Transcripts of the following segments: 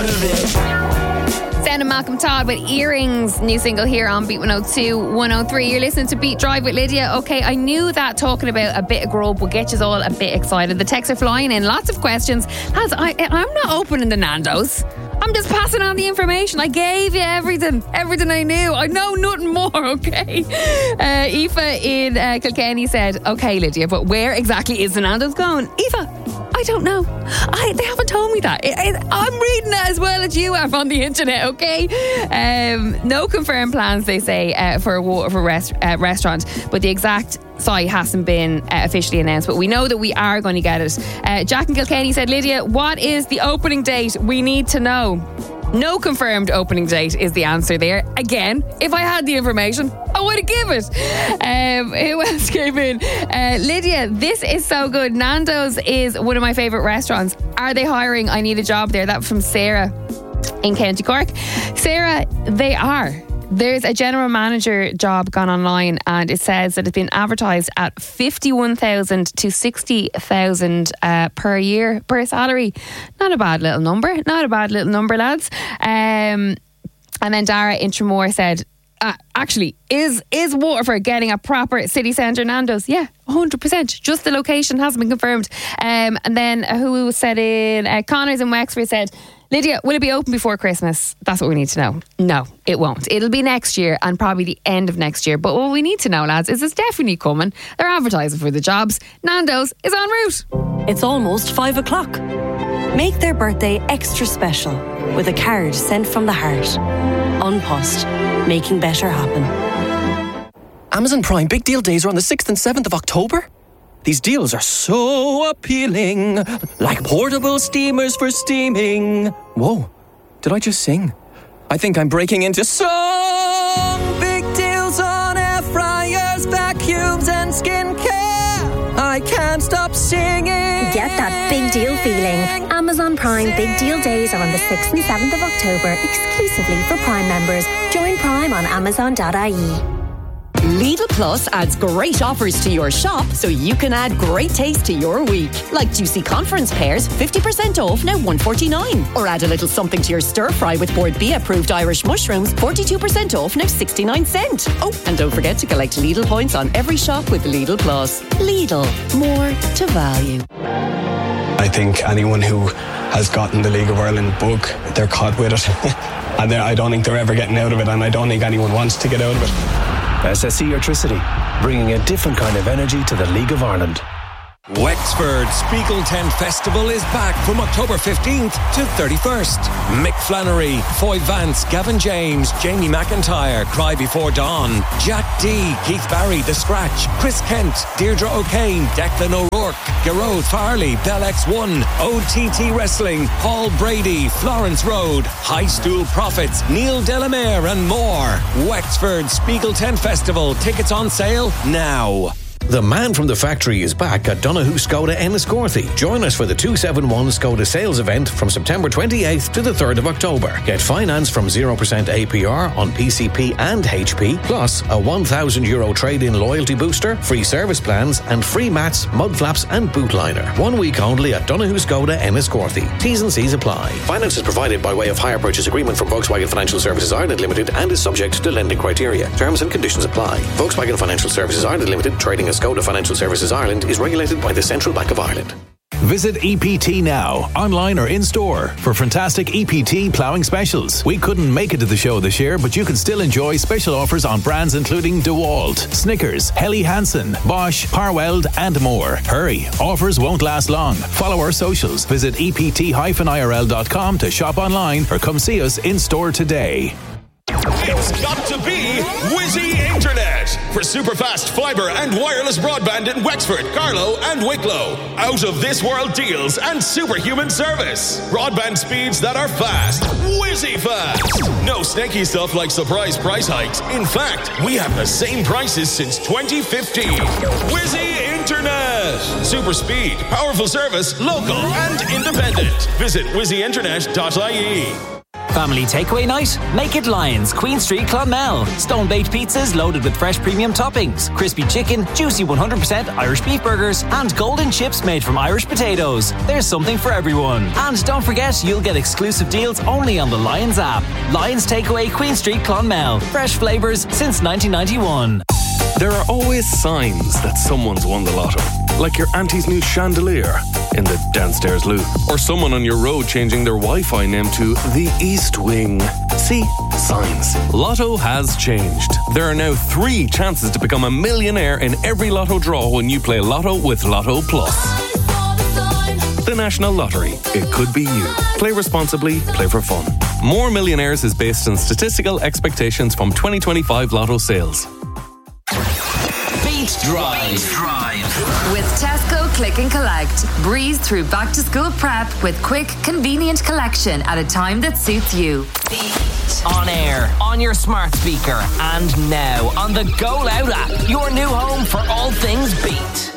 Sound of Malcolm Todd with Earrings, new single here on Beat 102, 103. You're listening to Beat Drive with Lydia. Okay, I knew that talking about a bit of grub would get you all a bit excited. The texts are flying in, lots of questions. Lads, I'm not opening the Nando's. I'm just passing on the information. I gave you everything I knew. I know nothing more, okay? Aoife in Kilkenny said, okay, Lydia, but where exactly is the Nando's going? Aoife, I don't know. They haven't told me that. I'm reading it as well as you have on the internet, okay? No confirmed plans, they say, for a Waterford restaurant, but the exact site hasn't been officially announced, but we know that we are going to get it. Jack in Kilkenny said, Lydia, what is the opening date? We need to know. No confirmed opening date is the answer there. Again, if I had the information, I would have given it. Who else came in? Lydia, this is so good. Nando's is one of my favourite restaurants. Are they hiring? I need a job there. That's from Sarah in County Cork. Sarah, they are. There's a general manager job gone online, and it says that it's been advertised at 51,000 to 60,000 per year per salary. Not a bad little number, lads. And then Dara in Tramore said, actually, is Waterford getting a proper city centre Nando's? Yeah, 100%. Just the location hasn't been confirmed. And then who said in Connors in Wexford said, Lydia, will it be open before Christmas? That's what we need to know. No, it won't. It'll be next year and probably the end of next year. But what we need to know, lads, is it's definitely coming. They're advertising for the jobs. Nando's is en route. It's almost 5 o'clock. Make their birthday extra special with a card sent from the heart. An Post, making better happen. Amazon Prime Big Deal Days are on the 6th and 7th of October. These deals are so appealing, like portable steamers for steaming. Whoa, did I just sing? I think I'm breaking into song. Big deals on air fryers, vacuums and skincare. I can't stop singing. Get that big deal feeling. Amazon Prime Big Deal Days are on the 6th and 7th of October, exclusively for Prime members. Join Prime on amazon.ie. Lidl Plus adds great offers to your shop so you can add great taste to your week. Like juicy conference pears, 50% off, now $1.49. Or add a little something to your stir fry with Board B approved Irish mushrooms, 42% off, now 69 cents. Oh, and don't forget to collect Lidl points on every shop with Lidl Plus. Lidl, more to value. I think anyone who has gotten the League of Ireland bug, they're caught with it. And I don't think they're ever getting out of it, and I don't think anyone wants to get out of it. SSE Electricity, bringing a different kind of energy to the League of Ireland. Wexford Spiegel Tent Festival is back from October 15th to 31st. Mick Flannery, Foy Vance, Gavin James, Jamie McIntyre, Cry Before Dawn, Jack D, Keith Barry, The Scratch, Chris Kent, Deirdre O'Kane, Declan O'Rourke, Gearóid Farley, Bell X1, OTT Wrestling, Paul Brady, Florence Road, High Stool Prophets, Neil Delamere and more. Wexford Spiegel Tent Festival. Tickets on sale now. The Man from the Factory is back at Donoghue Skoda Enniscorthy. Join us for the 271 Skoda sales event from September 28th to the 3rd of October. Get finance from 0% APR on PCP and HP, plus a €1,000 trade-in loyalty booster, free service plans, and free mats, mud flaps, and boot liner. 1 week only at Donoghue Skoda Enniscorthy. T's and C's apply. Finance is provided by way of hire purchase agreement from Volkswagen Financial Services Ireland Limited and is subject to lending criteria. Terms and conditions apply. Volkswagen Financial Services Ireland Limited, trading as Skoda Financial Services Ireland, is regulated by the Central Bank of Ireland. Visit EPT now, online or in store, for fantastic EPT ploughing specials. We couldn't make it to the show this year, but you can still enjoy special offers on brands including DeWalt, Snickers, Helly Hansen, Bosch, Parweld and more. Hurry, offers won't last long. Follow our socials. Visit ept-irl.com to shop online or come see us in store today. It's got to be Whizzy Internet for superfast fibre and wireless broadband in Wexford, Carlow and Wicklow. Out of this world deals and superhuman service. Broadband speeds that are fast. Whizzy fast. No snaky stuff like surprise price hikes. In fact, we have the same prices since 2015. Whizzy Internet. Super speed, powerful service, local and independent. Visit whizzyinternet.ie. Family takeaway night? Make it Lions, Queen Street, Clonmel. Stone-baked pizzas loaded with fresh premium toppings, crispy chicken, juicy 100% Irish beef burgers, and golden chips made from Irish potatoes. There's something for everyone. And don't forget, you'll get exclusive deals only on the Lions app. Lions Takeaway, Queen Street, Clonmel. Fresh flavours since 1991. There are always signs that someone's won the lotto. Like your auntie's new chandelier in the downstairs loo. Or someone on your road changing their Wi-Fi name to the East Wing. See? Signs. Lotto has changed. There are now 3 chances to become a millionaire in every lotto draw when you play Lotto with Lotto Plus. The National Lottery. It could be you. Play responsibly, play for fun. More Millionaires is based on statistical expectations from 2025 Lotto sales. Beat Drive. With Tesco Click and Collect. Breeze through back to school prep with quick, convenient collection at a time that suits you. Beat. On air, on your smart speaker, and now on the Go Loud app. Your new home for all things Beat.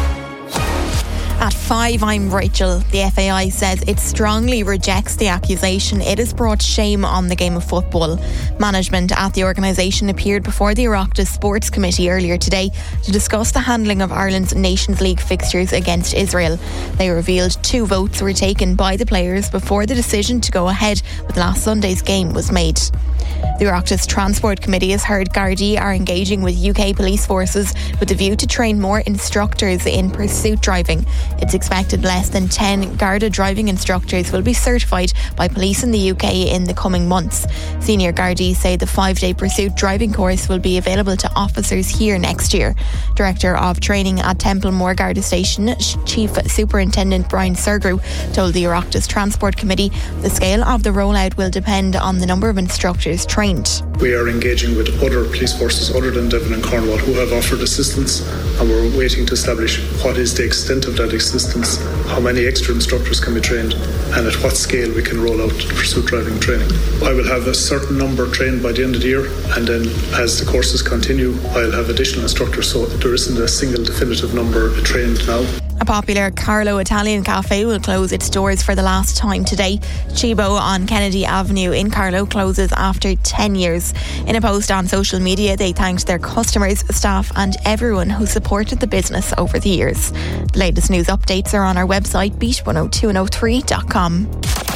At 5, I'm Rachel. The FAI says it strongly rejects the accusation it has brought shame on the game of football. Management at the organisation appeared before the Oireachtas Sports Committee earlier today to discuss the handling of Ireland's Nations League fixtures against Israel. They revealed 2 votes were taken by the players before the decision to go ahead with last Sunday's game was made. The Oireachtas Transport Committee has heard Gardaí are engaging with UK police forces with a view to train more instructors in pursuit driving. It's expected less than 10 Garda driving instructors will be certified by police in the UK in the coming months. Senior Gardaí say the 5-day pursuit driving course will be available to officers here next year. Director of Training at Templemore Garda Station, Chief Superintendent Brian Sergrew, told the Oireachtas Transport Committee the scale of the rollout will depend on the number of instructors trained. We are engaging with other police forces other than Devon and Cornwall who have offered assistance, and we're waiting to establish what is the extent of that assistance, how many extra instructors can be trained, and at what scale we can roll out pursuit driving training. I will have a certain number trained by the end of the year, and then as the courses continue I'll have additional instructors, so there isn't a single definitive number trained now. A popular Carlo Italian cafe will close its doors for the last time today. Cibo on Kennedy Avenue in Carlo closes after 10 years. In a post on social media, they thanked their customers, staff and everyone who supported the business over the years. The latest news updates are on our website, beat102103.com.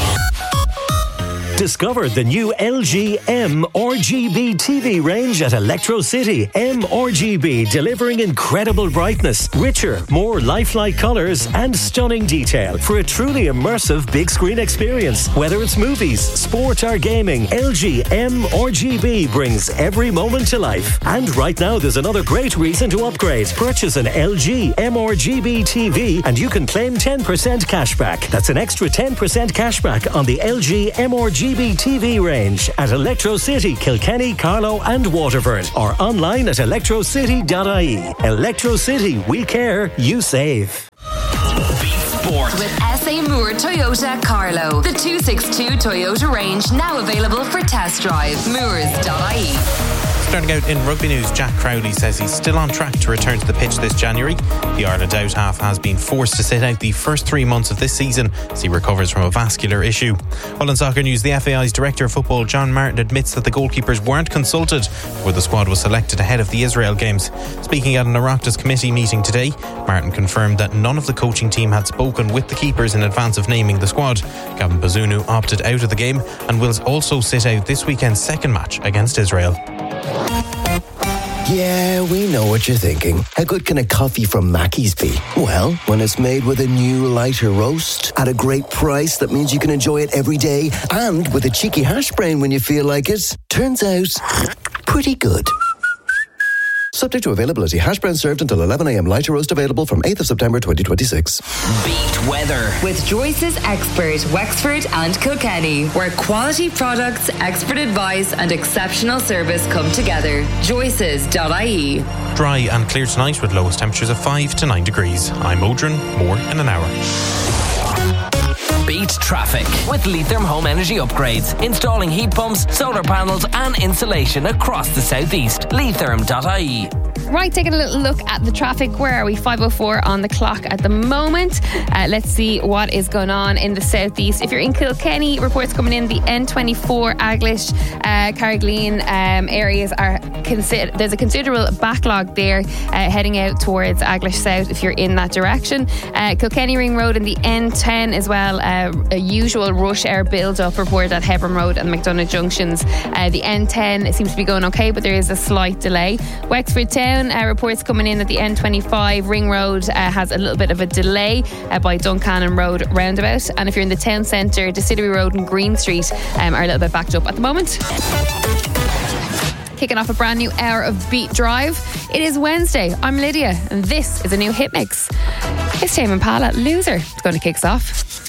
Discover the new LG M-RGB TV range at Electro City. M-RGB delivering incredible brightness, richer, more lifelike colours and stunning detail for a truly immersive big screen experience. Whether it's movies, sport or gaming, LG M-RGB brings every moment to life. And right now there's another great reason to upgrade. Purchase an LG M-RGB TV and you can claim 10% cashback. That's an extra 10% cashback on the LG M-RGB TV range at Electro City, Kilkenny, Carlow and Waterford, or online at electrocity.ie. Electro City, we care, you save. Sport. With SA Moore Toyota Carlow. The 262 Toyota range now available for test drive. Moors.ie. Starting out in rugby news, Jack Crowley says he's still on track to return to the pitch this January. The Ireland out half has been forced to sit out the first 3 months of this season as he recovers from a vascular issue. Well, in soccer news, the FAI's Director of Football, John Martin, admits that the goalkeepers weren't consulted before the squad was selected ahead of the Israel games. Speaking at an Oireachtas committee meeting today, Martin confirmed that none of the coaching team had spoken with the keepers in advance of naming the squad. Gavin Bazunu opted out of the game and will also sit out this weekend's second match against Israel. Yeah, we know what you're thinking. How good can a coffee from Mackey's be? Well, when it's made with a new lighter roast at a great price that means you can enjoy it every day and with a cheeky hash brown when you feel like it, turns out pretty good. Subject to availability. Hash brown served until 11 a.m. Lighter roast available from 8th of September 2026. Beat weather with Joyce's Expert, Wexford and Kilkenny, where quality products, expert advice and exceptional service come together. Joyce's.ie. Dry and clear tonight with lowest temperatures of 5 to 9 degrees. I'm Odrin. More in an hour. Beat traffic with Leitrim Home Energy Upgrades. Installing heat pumps, solar panels and insulation across the southeast. Leitrim.ie. Right, taking a little look at the traffic. Where are we? 5:04 on the clock at the moment. Let's see what is going on in the southeast. If you're in Kilkenny, reports coming in the N24, Aglish, Carrigaline areas are there's a considerable backlog there heading out towards Aglish South if you're in that direction. Kilkenny Ring Road and the N10 as well. A usual rush hour build-up reported at Hebron Road and McDonagh Junctions. The N10 seems to be going okay, but there is a slight delay. Wexford Town reports coming in at the N25. Ring Road has a little bit of a delay by Duncannon Road roundabout. And if you're in the town centre, Distillery Road and Green Street are a little bit backed up at the moment. Kicking off a brand new hour of Beat Drive. It is Wednesday. I'm Lydia, and this is a new hit mix. It's Tame Impala, Loser. It's going to kick us off.